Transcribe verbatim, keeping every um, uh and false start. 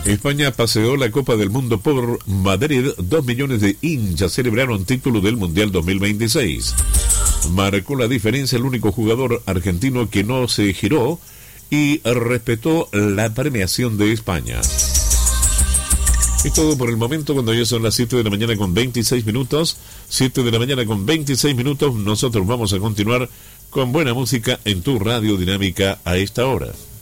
España paseó la Copa del Mundo por Madrid. Dos millones de hinchas celebraron título del Mundial dos mil veintiséis. Marcó la diferencia el único jugador argentino que no se giró y respetó la premiación de España. Es todo por el momento, cuando ya son las siete de la mañana con veintiséis minutos. siete de la mañana con veintiséis minutos. Nosotros vamos a continuar con buena música en tu Radio Dinámica a esta hora.